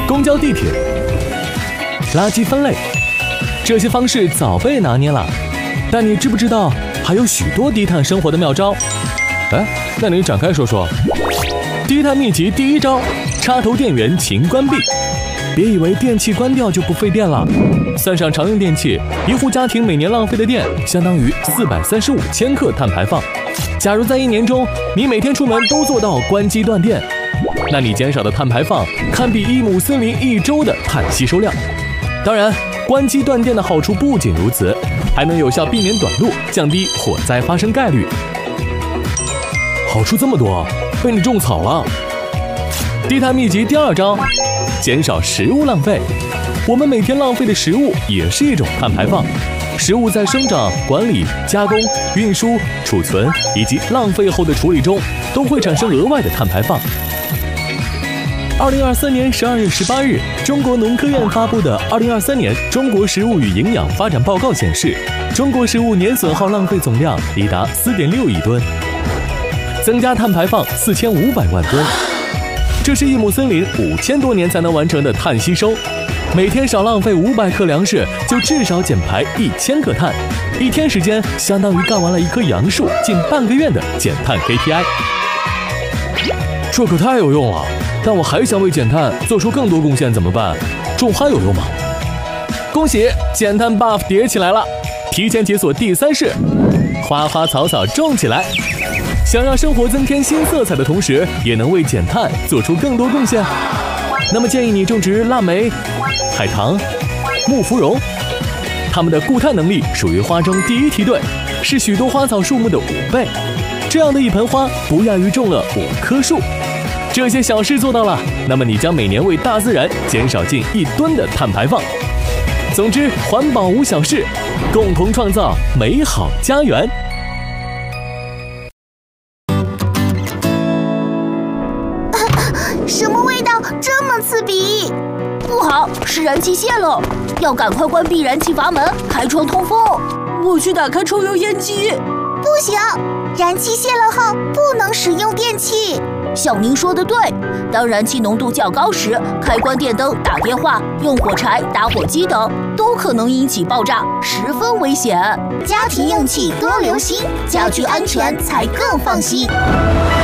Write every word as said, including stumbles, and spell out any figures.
公交、地铁、垃圾分类，这些方式早被拿捏了。但你知不知道还有许多低碳生活的妙招？哎，那你展开说说。低碳秘籍第一招：插头电源勤关闭。别以为电器关掉就不费电了，算上常用电器，一户家庭每年浪费的电相当于四百三十五千克碳排放。假如在一年中，你每天出门都做到关机断电，那你减少的碳排放堪比一亩森林一周的碳吸收量。当然，关机断电的好处不仅如此，还能有效避免短路，降低火灾发生概率。好处这么多，被你种草了。低碳秘籍第二招：减少食物浪费。我们每天浪费的食物也是一种碳排放。食物在生长、管理、加工、运输、储存以及浪费后的处理中，都会产生额外的碳排放。二零二三年十二月十八日，中国农科院发布的《二零二三年中国食物与营养发展报告》显示，中国食物年损耗浪费总量已达四点六亿吨，增加碳排放四千五百万吨。这是一亩森林五千多年才能完成的碳吸收。每天少浪费五百克粮食，就至少减排一千克碳。一天时间相当于干完了一棵杨树近半个月的减碳 K P I。这可太有用了！但我还想为减碳做出更多贡献，怎么办？种花有用吗？恭喜，减碳 buff 叠起来了！提前解锁第三式，花花草草种起来。想让生活增添新色彩的同时，也能为减碳做出更多贡献。那么建议你种植腊梅、海棠、木芙蓉，它们的固碳能力属于花中第一梯队，是许多花草树木的五倍。这样的一盆花不亚于种了五棵树。这些小事做到了，那么你将每年为大自然减少近一吨的碳排放。总之，环保无小事，共同创造美好家园。 什么味道这么刺鼻？ 不好，是燃气泄漏，要赶快关闭燃气阀门，开窗通风。 我去打开抽油烟机。 不行，燃气泄漏后不能使用电器。 像您说的对，当燃气浓度较高时，开关电灯、打电话、用火柴、打火机等，都可能引起爆炸，十分危险。 家庭用气多留心，家居安全才更放心。